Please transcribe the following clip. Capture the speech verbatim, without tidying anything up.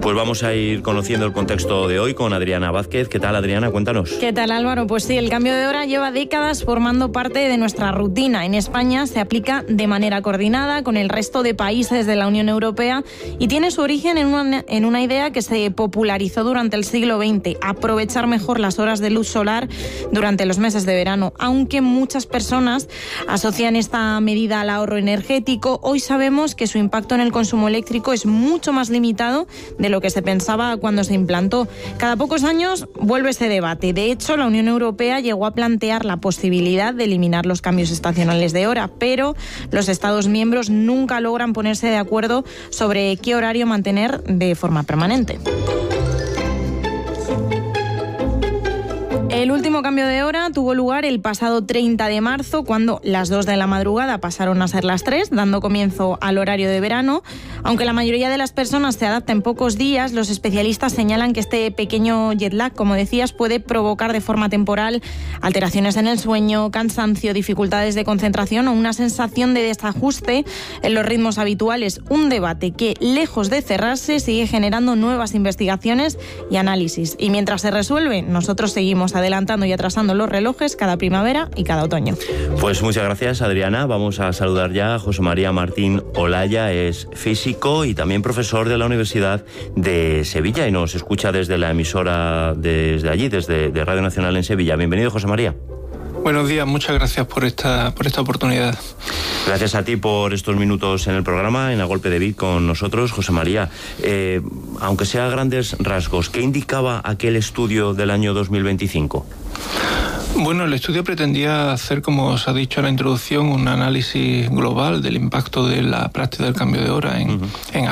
Pues vamos a ir conociendo el contexto de hoy con Adriana Vázquez. ¿Qué tal, Adriana? Cuéntanos. ¿Qué tal, Álvaro? Pues sí, el cambio de hora lleva décadas formando parte de nuestra rutina. En España se aplica de manera coordinada con el resto de países de la Unión Europea y tiene su origen en una, en una idea que se popularizó durante el siglo veinte, aprovechar mejor las horas de luz solar durante los meses de verano. Aunque muchas personas asocian esta medida al ahorro energético, hoy sabemos que su impacto en el consumo eléctrico es mucho más limitado de lo que se pensaba cuando se implantó. Cada pocos años vuelve ese debate. De hecho, la Unión Europea llegó a plantear la posibilidad de eliminar los cambios estacionales de hora, pero los Estados miembros nunca logran ponerse de acuerdo sobre qué horario mantener de forma permanente. El último cambio de hora tuvo lugar el pasado treinta de marzo, cuando las dos de la madrugada pasaron a ser las tres, dando comienzo al horario de verano. Aunque la mayoría de las personas se adapta en pocos días, los especialistas señalan que este pequeño jet lag, como decías, puede provocar de forma temporal alteraciones en el sueño, cansancio, dificultades de concentración o una sensación de desajuste en los ritmos habituales. Un debate que, lejos de cerrarse, sigue generando nuevas investigaciones y análisis. Y mientras se resuelve, nosotros seguimos adelante. adelantando y atrasando los relojes cada primavera y cada otoño. Pues muchas gracias, Adriana. Vamos a saludar ya a José María Martín Olaya, es físico y también profesor de la Universidad de Sevilla y nos escucha desde la emisora desde allí, desde de Radio Nacional en Sevilla. Bienvenido, José María. Buenos días, muchas gracias por esta, por esta oportunidad. Gracias a ti por estos minutos en el programa, en A Golpe de Beat con nosotros, José María. Eh, aunque sea a grandes rasgos, ¿qué indicaba aquel estudio del año dos mil veinticinco? Bueno, el estudio pretendía hacer, como os ha dicho en la introducción, un análisis global del impacto de la práctica del cambio de hora en, uh-huh. en